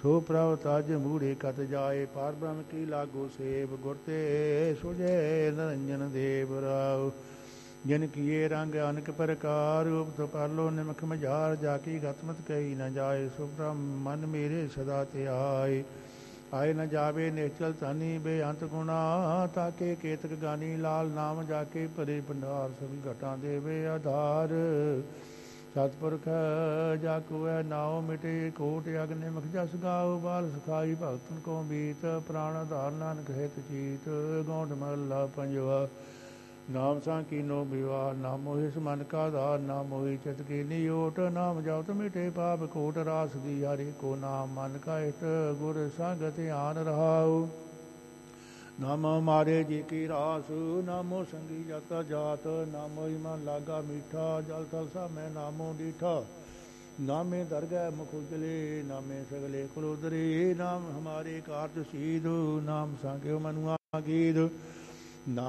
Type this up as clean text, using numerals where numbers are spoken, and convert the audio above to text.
ਸੋ ਪ੍ਰਭ ਤਜ ਮੂੜੇ ਕਤ ਜਾਏ, ਪਾਰ ਬ੍ਰਹਮ ਕੀ ਲਾਗੋ ਸੇਵ, ਗੁਰ ਤੇ ਸੁਝੇ ਨਿਰੰਜਨ ਦੇਵ ਰਾਉ। ਜਿਨ ਕੀਏ ਰੰਗ ਅਨਕ ਪ੍ਰਕਾਰ, ਰੂਪ ਤੋ ਪਰਲੋ ਨਿਮਖ ਮਝਾਰ, ਜਾ ਕੀ ਗਤਮਤ ਕਹੀ ਨ ਜਾਏ, ਸੋ ਬ੍ਰਹਮ ਮਨ ਮੇਰੇ ਸਦਾ ਧਿਆਏ। ਆਏ ਨ ਜਾਵੇ ਨਿਸ਼ਚਲ ਧਨੀ, ਬੇਅੰਤ ਗੁਣਾ ਤਾਕੇ ਕੇਤਕ ਗਾਨੀ, ਲਾਲ ਨਾਮ ਜਾਕੇ ਭਰੇ ਭੰਡਾਰ, ਸਭ ਘਟਾਂ ਦੇਵੇ ਆਧਾਰ। ਸਤਿਪੁਰਖ ਜਾ ਕੋਇ ਨਾਉ, ਮਿਟੇ ਕੋਟ ਅਗ ਨਿਮਖ ਜਸ ਗਾਉ, ਬਾਲ ਸਖਾਈ ਭਗਤਨ ਕੋ ਬੀਤ, ਪ੍ਰਾਣ ਆਧਾਰ ਨਾਨਕ ਹਿਤ ਚੀਤ। ਗੌਂਡ ਮਹੱਲਾ ਪੰਜਵਾ। ਨਾਮ ਸੰਕੀਨੋ ਵਿਵਾਹ, ਨਾ ਮੋਹਿ ਸਮਨ ਕਾ ਆਧਾਰ, ਨਾ ਮੋਹਿ ਚਿਤ ਕੀਨੀ ਓਟ, ਨਾਮ ਜਪਤ ਮਿਟੇ ਪਾਪ ਕੋਟ, ਰਾਸ ਦੀ ਹਰਿ ਕੋ ਨਾਮ ਮਨ ਕਾ ਹਿਤ, ਗੁਰ ਸੰਗ ਧਿਆਨ ਰਹਾਉ। ਨਾਮੋ ਮਾਰੇ ਜੀ ਕੀ ਰਾਸ, ਨਾਮੋ ਸੰਗੀ ਜਤ ਜਾਤ, ਨਾਮੋ ਹੀ ਮਨ ਲਾਗਾ ਮੀਠਾ, ਜਲ ਥਲ ਸਭ ਮੈਂ ਨਾਮੋ ਡੀਠਾ। ਨਾਮੇ ਦਰਗਹਿ ਮੁਖ ਉਜਲੇ, ਨਾਮੇ ਸਗਲੇ ਕੁਲ ਉਦਰੇ, ਨਾਮ ਹਮਾਰੇ ਕਾਰਜ ਸੀਧ, ਨਾਮ ਸੰਗਿਓ ਮਨੁਆ ਗੀਧ।